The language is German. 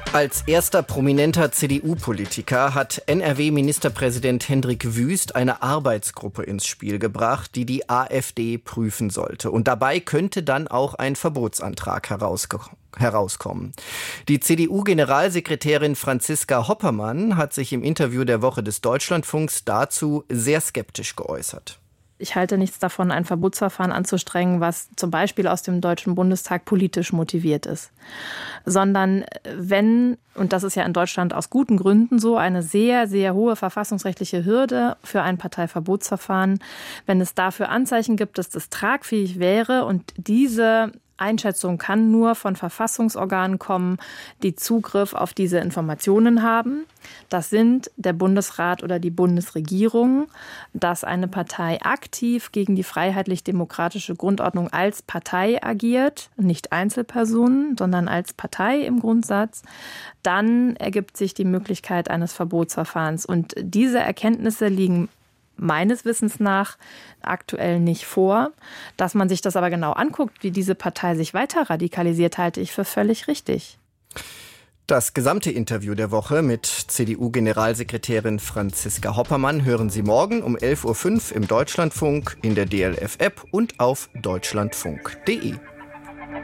Als erster prominenter CDU-Politiker hat NRW-Ministerpräsident Hendrik Wüst eine Arbeitsgruppe ins Spiel gebracht, die die AfD prüfen sollte. Und dabei könnte dann auch ein Verbotsantrag herauskommen. Die CDU-Generalsekretärin Franziska Hoppermann hat sich im Interview der Woche des Deutschlandfunks dazu sehr skeptisch geäußert. Ich halte nichts davon, ein Verbotsverfahren anzustrengen, was zum Beispiel aus dem Deutschen Bundestag politisch motiviert ist. Sondern wenn, und das ist ja in Deutschland aus guten Gründen so, eine sehr, sehr hohe verfassungsrechtliche Hürde für ein Parteiverbotsverfahren, wenn es dafür Anzeichen gibt, dass das tragfähig wäre und diese Einschätzung kann nur von Verfassungsorganen kommen, die Zugriff auf diese Informationen haben. Das sind der Bundesrat oder die Bundesregierung, dass eine Partei aktiv gegen die freiheitlich-demokratische Grundordnung als Partei agiert, nicht Einzelpersonen, sondern als Partei im Grundsatz. Dann ergibt sich die Möglichkeit eines Verbotsverfahrens. Und diese Erkenntnisse liegen meines Wissens nach aktuell nicht vor. Dass man sich das aber genau anguckt, wie diese Partei sich weiter radikalisiert, halte ich für völlig richtig. Das gesamte Interview der Woche mit CDU-Generalsekretärin Franziska Hoppermann hören Sie morgen um 11.05 Uhr im Deutschlandfunk, in der DLF-App und auf deutschlandfunk.de.